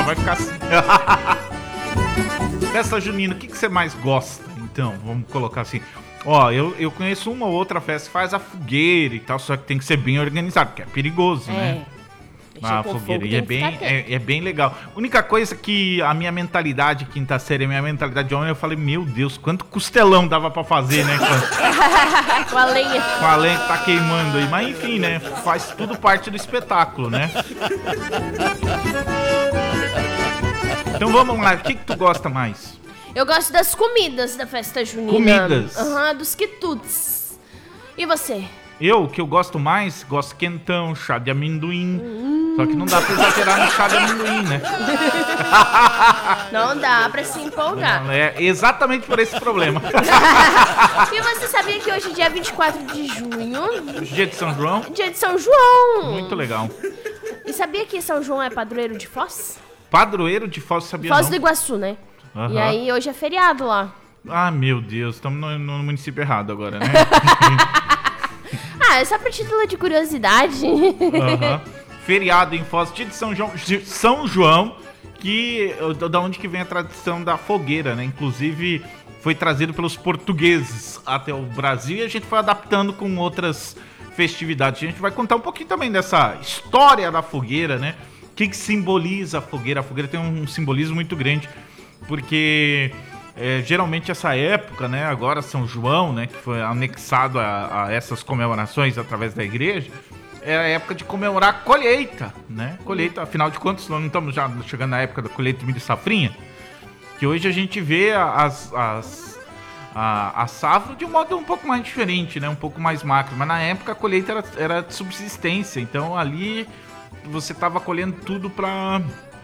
vai ficar assim. Festa junina, o que você mais gosta? Então, vamos colocar assim. Ó, eu conheço uma ou outra festa que faz a fogueira e tal, só que tem que ser bem organizado, porque é perigoso, né? A fogueira, e é bem legal. Única coisa que a minha mentalidade, quinta série, a minha mentalidade de homem, eu falei, meu Deus, quanto costelão dava pra fazer, né? Com a lenha. Com a lenha que tá queimando aí. Mas enfim, né? Faz tudo parte do espetáculo, né? Então vamos lá, o que tu gosta mais? Eu gosto das comidas da festa junina. Comidas? Aham, dos quitutes. E você? O que eu gosto mais, gosto de quentão, chá de amendoim. Só que não dá pra exagerar no chá de amendoim, né? Não dá pra se empolgar. É exatamente por esse problema. E você sabia que hoje é dia 24 de junho? Dia de São João? Dia de São João. Muito legal. E sabia que São João é padroeiro de Foz? Padroeiro de Foz, sabia Foz não? do Iguaçu, né? Uhum. E aí hoje é feriado lá. Ah, meu Deus, estamos no município errado agora, né? É só pra título de curiosidade. Uhum. Feriado em Foz, dia de São João, que da onde que vem a tradição da fogueira, né? Inclusive foi trazido pelos portugueses até o Brasil e a gente foi adaptando com outras festividades. A gente vai contar um pouquinho também dessa história da fogueira, né? O que simboliza a fogueira? A fogueira tem um simbolismo muito grande, porque geralmente essa época, né? Agora São João, né? Que foi anexado a essas comemorações através da igreja. É a época de comemorar a colheita, né? Colheita, afinal de contas, nós não estamos já chegando na época da colheita de milho e safrinha, que hoje a gente vê a safra de um modo um pouco mais diferente, né? Um pouco mais macro, mas na época a colheita era de subsistência, então ali você estava colhendo tudo para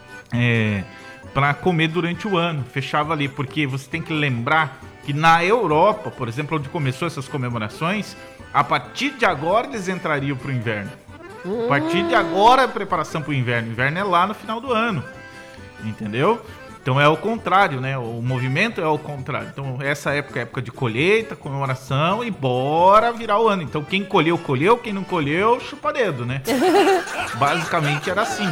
comer durante o ano, fechava ali, porque você tem que lembrar que na Europa, por exemplo, onde começou essas comemorações, a partir de agora eles entrariam pro inverno. A partir de agora a preparação pro inverno. O inverno é lá no final do ano. Entendeu? Então é o contrário, né? O movimento é o contrário. Então essa época é época de colheita, comemoração e bora virar o ano. Então quem colheu, colheu. Quem não colheu, chupa dedo, né? Basicamente era assim.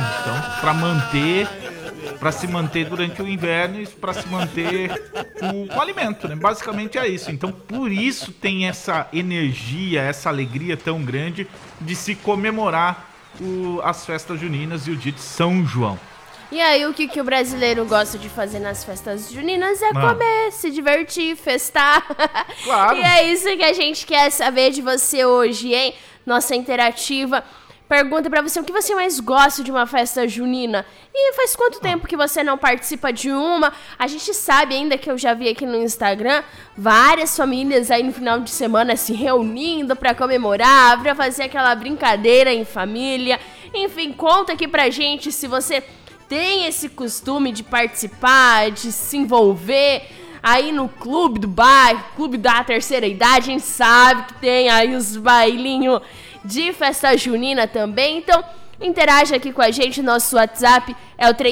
Então para se manter durante o inverno e para se manter com o alimento, né? Basicamente é isso. Então por isso tem essa energia, essa alegria tão grande de se comemorar as festas juninas e o dia de São João. E aí, o que o brasileiro gosta de fazer nas festas juninas é comer, se divertir, festar. Claro. E é isso que a gente quer saber de você hoje, hein? Nossa interativa pergunta pra você o que você mais gosta de uma festa junina. E faz quanto tempo que você não participa de uma? A gente sabe ainda que eu já vi aqui no Instagram várias famílias aí no final de semana se reunindo pra comemorar, pra fazer aquela brincadeira em família. Enfim, conta aqui pra gente se você tem esse costume de participar, de se envolver aí no clube do bairro, clube da terceira idade. A gente sabe que tem aí os bailinhos de festa junina também. Então, interaja aqui com a gente. Nosso WhatsApp é o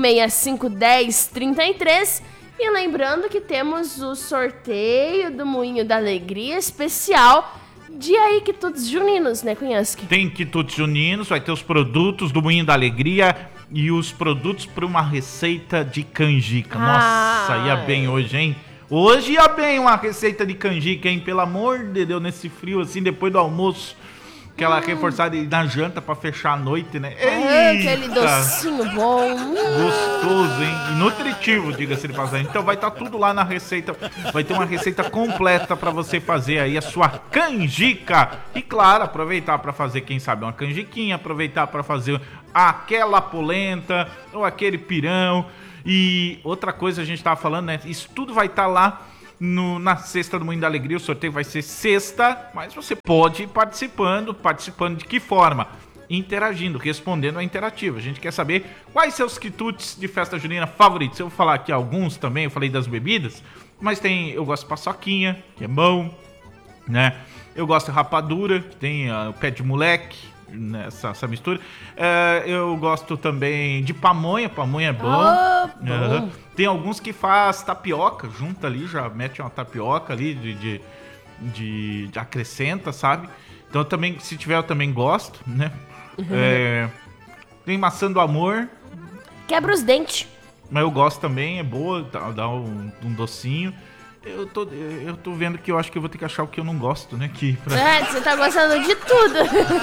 35651033. E lembrando que temos o sorteio do Moinho da Alegria especial de aí quitutes juninos, né, Cunhasque? Tem quitutes juninos, vai ter os produtos do Moinho da Alegria e os produtos para uma receita de canjica. Nossa, ia bem hoje, hein? Hoje ia bem uma receita de canjica, hein? Pelo amor de Deus, nesse frio assim, depois do almoço. Aquela reforçada na janta pra fechar a noite, né? Aquele docinho bom. Gostoso, hein? E nutritivo, diga-se de passagem. Então vai estar tudo lá na receita. Vai ter uma receita completa pra você fazer aí a sua canjica. E claro, aproveitar pra fazer, quem sabe, uma canjiquinha. Aproveitar pra fazer aquela polenta ou aquele pirão. E outra coisa a gente tava falando, né? Isso tudo vai estar lá na Sexta do Moinho da Alegria. O sorteio vai ser sexta, mas você pode ir participando de que forma? Interagindo, respondendo a interativa. A gente quer saber quais seus quitutes de festa junina favoritos. Eu vou falar aqui alguns também, eu falei das bebidas, mas eu gosto de paçoquinha, que é bom, né? Eu gosto de rapadura, que tem o pé de moleque, né? Essa mistura. Eu gosto também de pamonha é bom. Bom. Tem alguns que faz tapioca, junta ali, já mete uma tapioca ali, de acrescenta, sabe? Então também, se tiver, eu também gosto, né? Tem maçã do amor. Quebra os dentes. Mas eu gosto também, é boa, dá um docinho. Eu tô vendo que eu acho que eu vou ter que achar o que eu não gosto, né? Você tá gostando de tudo.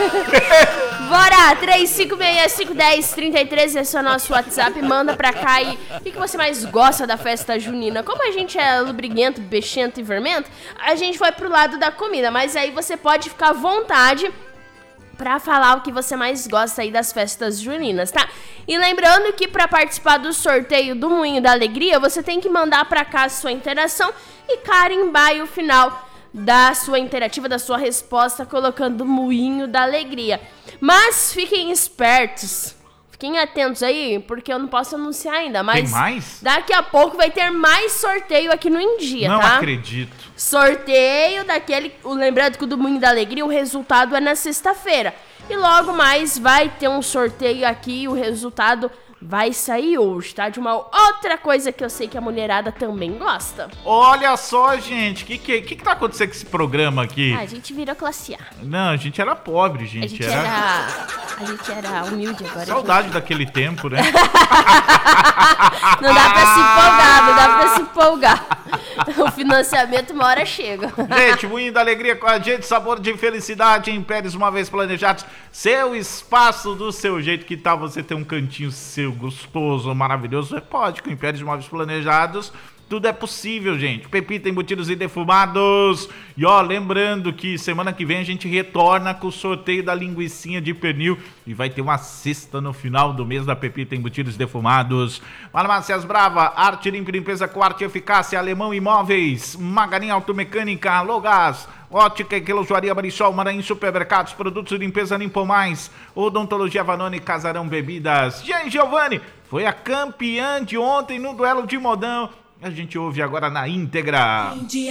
Bora! 35651033, esse é o nosso WhatsApp. Manda pra cá e o que você mais gosta da festa junina? Como a gente é lubriguento, bexento e vermento, a gente foi pro lado da comida. Mas aí você pode ficar à vontade pra falar o que você mais gosta aí das festas juninas, tá? E lembrando que pra participar do sorteio do Moinho da Alegria, você tem que mandar pra cá a sua interação e carimbar aí o final da sua interativa, da sua resposta, colocando Moinho da Alegria. Mas fiquem espertos, fiquem atentos aí, porque eu não posso anunciar ainda, mas tem mais? Daqui a pouco vai ter mais sorteio aqui no Em Dia, não tá? Não acredito. Sorteio daquele, lembrando que o do Moinho da Alegria, o resultado é na sexta-feira. E logo mais vai ter um sorteio aqui e o resultado vai sair hoje, tá? De uma outra coisa que eu sei que a mulherada também gosta. Olha só, gente, o que tá acontecendo com esse programa aqui? A gente virou classe A. Não, a gente era pobre, gente. A gente era humilde agora. Saudade daquele tempo, né? Não dá pra se empolgar, não dá pra se empolgar. O financiamento uma hora chega. Gente, Moinho da Alegria com a gente, sabor de felicidade, Impérios uma vez planejados. Seu espaço do seu jeito, que tal você ter um cantinho seu gostoso, maravilhoso? Você pode, com Impérios uma vez planejados. Tudo é possível, gente. Pepita, embutidos e defumados. E ó, lembrando que semana que vem a gente retorna com o sorteio da linguicinha de pernil. E vai ter uma cesta no final do mês da Pepita, embutidos e defumados. Farmácias Brava, arte limpa e limpeza com arte e eficácia. Alemão Imóveis, Maganin Automecânica, Logás, Ótica e Relojoaria Marisol, Maranhão Supermercados, produtos de limpeza Limpo Mais, Odontologia Vanoni, Casarão Bebidas. Jean Giovanni foi a campeã de ontem no duelo de modão. A gente ouve agora na íntegra.